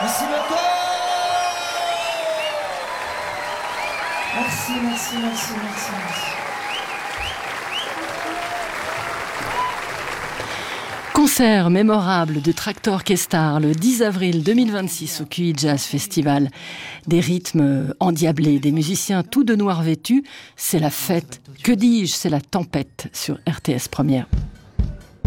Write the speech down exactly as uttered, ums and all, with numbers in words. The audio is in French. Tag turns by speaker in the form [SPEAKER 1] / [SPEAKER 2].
[SPEAKER 1] Merci beaucoup. Merci, merci, merci, merci, merci.
[SPEAKER 2] Concert mémorable de Traktor Kestar le dix avril deux mille vingt-six au Q I Jazz Festival. Des rythmes endiablés, des musiciens tout de noir vêtus. C'est la fête. Que dis-je, c'est la tempête sur R T S Première.